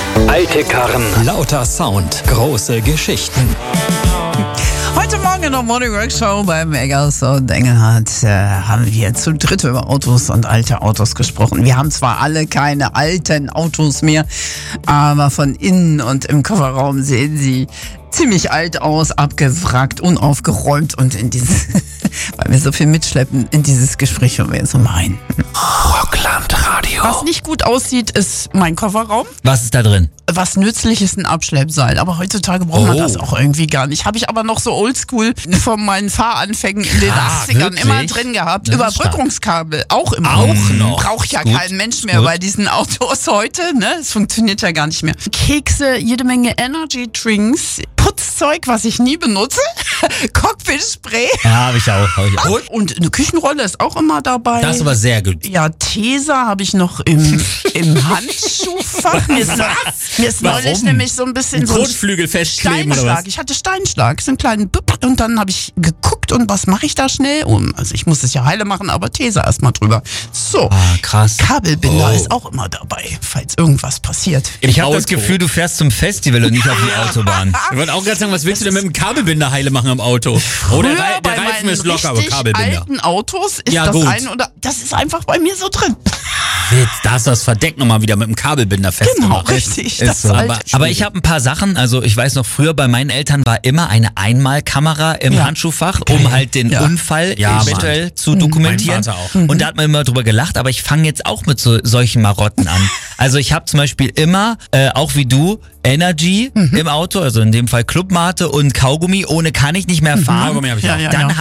Alte Karren, lauter Sound, große Geschichten. Heute Morgen in der Morning Rock Show beim Eggers und Engelhardt haben wir zu dritt über Autos und alte Autos gesprochen. Wir haben zwar alle keine alten Autos mehr, aber von innen und im Kofferraum sehen sie ziemlich alt aus, abgewrackt, unaufgeräumt und in dieses, weil wir so viel mitschleppen, in dieses Gespräch hören wir jetzt mal rein. Rockland Radio. Was nicht gut aussieht, ist mein Kofferraum. Was ist da drin? Was nützlich ist, ein Abschleppseil. Aber heutzutage braucht man das auch irgendwie gar nicht. Habe ich aber noch so oldschool von meinen Fahranfängen in den 80ern wirklich? immer drin gehabt. Das ist Überbrückungskabel auch immer. Auch noch. Braucht ja Gut. kein Mensch mehr Gut. bei diesen Autos heute. Ne? Es funktioniert ja gar nicht mehr. Kekse, jede Menge Energy Drinks, Putzzeug, was ich nie benutze, Cockpit-Spray. Ja, habe ich auch. Und eine Küchenrolle ist auch immer dabei. Das ist aber sehr gut. Ja, Tesa habe ich noch im Handschuhfach. Mir ist neulich Warum? nämlich so ein bisschen so ein Kotflügel festkleben oder Steinschlag. was? Ich hatte Steinschlag, so einen kleinen Büpp. Und dann habe ich geguckt und was mache ich da schnell? Also ich muss es ja heile machen, aber Tesa erstmal drüber. So, Ah, krass. Kabelbinder ist auch immer dabei, falls irgendwas passiert. Ich habe das Auto. Gefühl, du fährst zum Festival und nicht auf die Autobahn. Ich wollte auch gerade sagen, was willst du denn mit dem Kabelbinder heile machen am Auto? Oh, der Bei Reifen meinen ist locker, aber richtig Kabelbinder. alten Autos ist Ja, das gut. das ist einfach bei mir so drin. Witz, da hast du das Verdeck nochmal wieder mit dem Kabelbinder festgemacht. Genau, richtig. Ist Das so. alte Aber ich habe ein paar Sachen, also ich weiß noch, früher bei meinen Eltern war immer eine Einmalkamera im Ja. Handschuhfach, um halt den Ja. Unfall Ja, eventuell zu dokumentieren. Mein Vater auch. Und da hat man immer drüber gelacht, aber ich fange jetzt auch mit solchen Marotten an. Also ich habe zum Beispiel immer, auch wie du, Energy im Auto, also in dem Fall Clubmate und Kaugummi, ohne kann ich nicht mehr fahren. Kaugummi hab ich Ja, auch. ja, Dann ja.